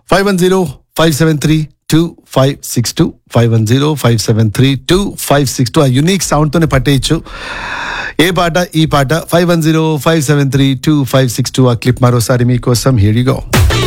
510-573-2562 510-573-2562 ఆ unique sound తోనే పట్టేయచ్చు ఏ పాట ఈ పాట 510-573-2562 ఆ క్లిప్ మరోసారి మీకోసం హియర్ యు గో